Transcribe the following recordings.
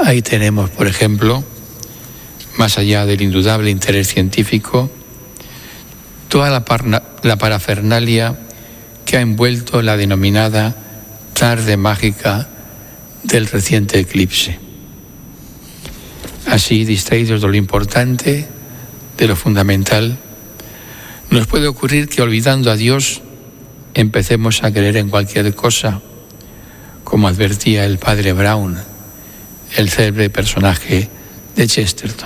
Ahí tenemos, por ejemplo, más allá del indudable interés científico, toda la parafernalia que ha envuelto la denominada tarde mágica del reciente eclipse. Así, distraídos de lo importante, de lo fundamental, nos puede ocurrir que olvidando a Dios empecemos a creer en cualquier cosa, como advertía el padre Brown, el célebre personaje de Chesterton.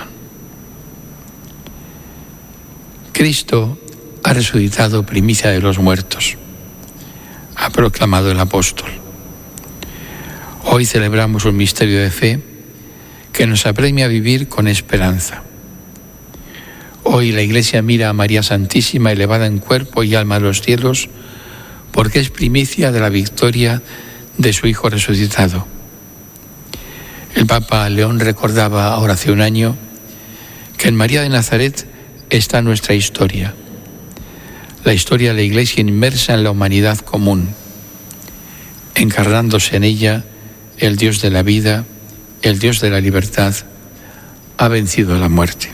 Cristo ha resucitado, primicia de los muertos, ha proclamado el apóstol. Hoy celebramos un misterio de fe que nos apremia a vivir con esperanza. Hoy la Iglesia mira a María Santísima elevada en cuerpo y alma a los cielos porque es primicia de la victoria de su Hijo resucitado. El Papa León recordaba ahora hace un año que en María de Nazaret está nuestra historia, la historia de la Iglesia inmersa en la humanidad común, encarnándose en ella el Dios de la vida, el Dios de la libertad, ha vencido la muerte.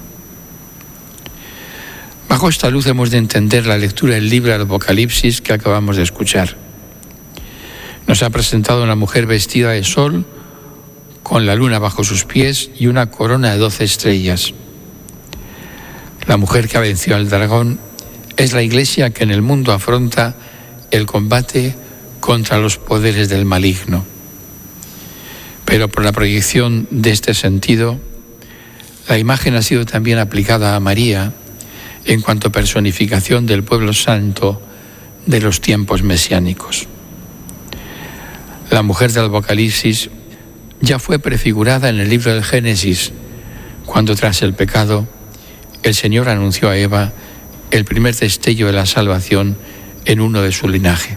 Bajo esta luz hemos de entender la lectura del libro del Apocalipsis que acabamos de escuchar. Nos ha presentado una mujer vestida de sol, con la luna bajo sus pies y una corona de 12 estrellas. La mujer que ha vencido al dragón es la Iglesia que en el mundo afronta el combate contra los poderes del maligno. Pero por la proyección de este sentido, la imagen ha sido también aplicada a María en cuanto a personificación del pueblo santo de los tiempos mesiánicos. La mujer del Apocalipsis ya fue prefigurada en el libro del Génesis, cuando tras el pecado el Señor anunció a Eva el primer destello de la salvación en uno de su linaje.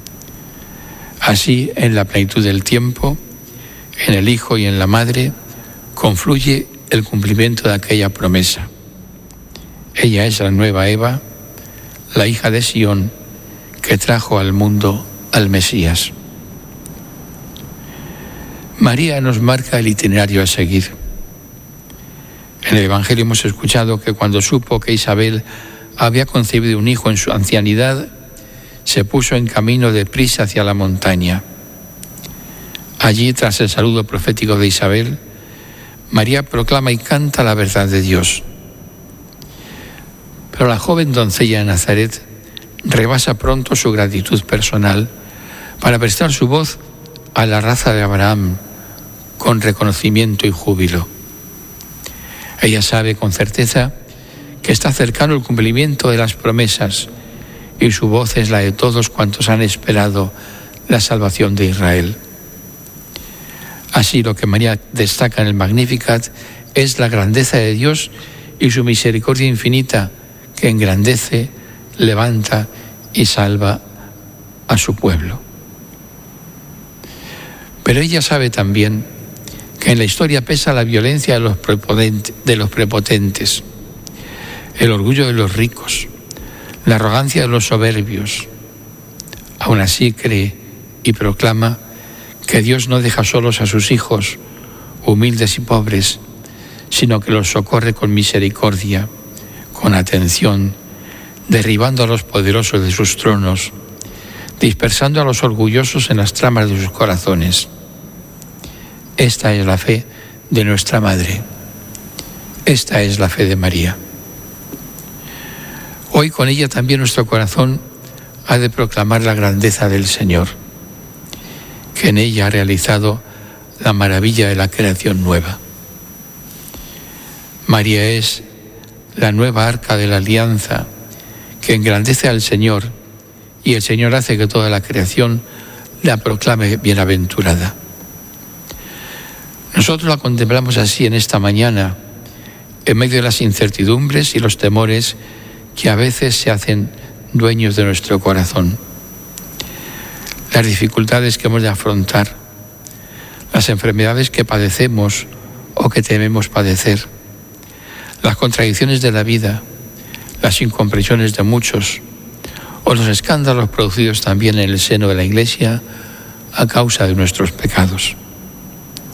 Así, en la plenitud del tiempo, en el Hijo y en la Madre, confluye el cumplimiento de aquella promesa. Ella es la nueva Eva, la hija de Sión, que trajo al mundo al Mesías. María nos marca el itinerario a seguir. En el Evangelio hemos escuchado que cuando supo que Isabel había concebido un hijo en su ancianidad, se puso en camino de prisa hacia la montaña. Allí, tras el saludo profético de Isabel, María proclama y canta la verdad de Dios. Pero la joven doncella de Nazaret rebasa pronto su gratitud personal para prestar su voz a la raza de Abraham con reconocimiento y júbilo. Ella sabe con certeza que está cercano el cumplimiento de las promesas y su voz es la de todos cuantos han esperado la salvación de Israel. Así, lo que María destaca en el Magnificat es la grandeza de Dios y su misericordia infinita que engrandece, levanta y salva a su pueblo. Pero ella sabe también que en la historia pesa la violencia de los prepotentes, el orgullo de los ricos, la arrogancia de los soberbios. Aún así cree y proclama que Dios no deja solos a sus hijos, humildes y pobres, sino que los socorre con misericordia, con atención, derribando a los poderosos de sus tronos, dispersando a los orgullosos en las tramas de sus corazones. Esta es la fe de nuestra Madre. Esta es la fe de María. Hoy con ella también nuestro corazón ha de proclamar la grandeza del Señor, que en ella ha realizado la maravilla de la creación nueva. María es la nueva arca de la alianza que engrandece al Señor y el Señor hace que toda la creación la proclame bienaventurada. Nosotros la contemplamos así en esta mañana, en medio de las incertidumbres y los temores que a veces se hacen dueños de nuestro corazón. Las dificultades que hemos de afrontar, las enfermedades que padecemos o que tememos padecer, las contradicciones de la vida, las incomprensiones de muchos o los escándalos producidos también en el seno de la Iglesia a causa de nuestros pecados.